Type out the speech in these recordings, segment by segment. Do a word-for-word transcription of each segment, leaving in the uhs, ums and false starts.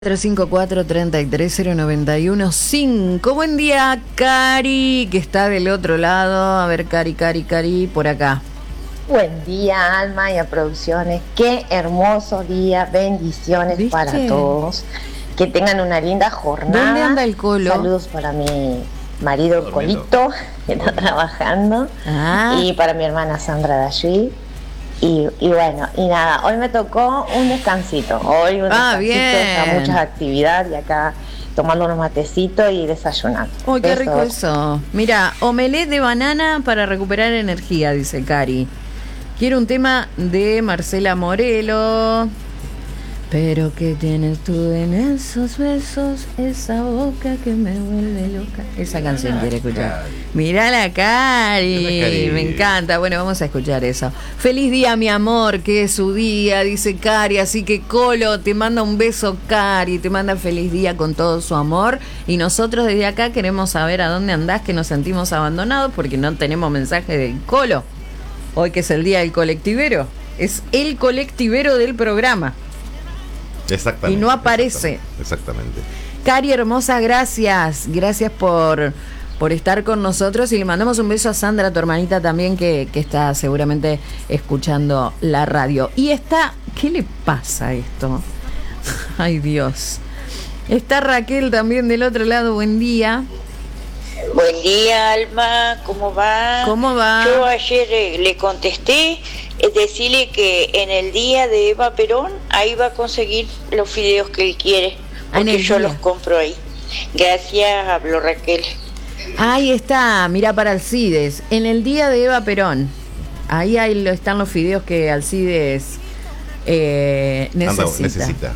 cuatro cinco cuatro, tres tres cero nueve uno cinco. Buen día, Cari, que está del otro lado. A ver, Cari, Cari, Cari, por acá. Buen día, Alma y a Producciones. Qué hermoso día. Bendiciones. ¿Viste? Para todos. Que tengan una linda jornada. ¿Dónde anda el Colo? Saludos para mi marido, el Colito, que está trabajando. Ah. Y para mi hermana Sandra Dayuí. Y, y bueno, y nada, hoy me tocó un descansito. Hoy un ah, descansito, bien. mucha actividad y acá tomando unos matecitos y desayunando. ¡Uy, qué rico eso! Mira, omelette de banana para recuperar energía, dice Cari. Quiero un tema de Marcela Morelo. Pero ¿qué tienes tú en esos besos? Esa boca que me vuelve loca. Esa canción quiere escuchar. Mirá la Cari. Me encanta. Bueno, vamos a escuchar eso. Feliz día, mi amor, que es su día, dice Cari. Así que Colo, te manda un beso, Cari. Te manda feliz día con todo su amor. Y nosotros desde acá queremos saber a dónde andás, que nos sentimos abandonados porque no tenemos mensaje del Colo. Hoy que es el día del colectivero. Es el colectivero del programa. Exactamente. Y no aparece. Exactamente. exactamente. Cari, hermosa, gracias. Gracias por, por estar con nosotros. Y le mandamos un beso a Sandra, tu hermanita también, que, que está seguramente escuchando la radio. Y está... ¿Qué le pasa a esto? Ay, Dios. Está Raquel también del otro lado. Buen día. Buen día, Alma, ¿cómo va? ¿Cómo va? Yo ayer eh, le contesté, es decirle que en el día de Eva Perón, ahí va a conseguir los fideos que él quiere, porque yo los compro ahí. Gracias, habló Raquel. Ahí está, mira para Alcides, en el día de Eva Perón, ahí, ahí están los fideos que Alcides eh, necesita. Anda, necesita.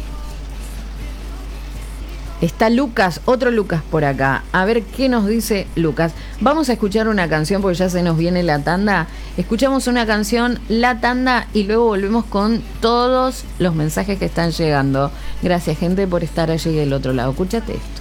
Está Lucas, otro Lucas por acá. A ver qué nos dice Lucas. Vamos a escuchar una canción porque ya se nos viene la tanda. Escuchamos una canción, la tanda, y luego volvemos con todos los mensajes que están llegando. Gracias, gente, por estar allí del otro lado. Escúchate.